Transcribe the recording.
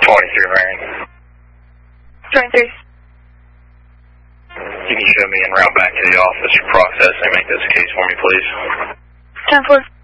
Marion. 23. You can show me en route back to the office for processing. Make this a case for me, please. 10-4.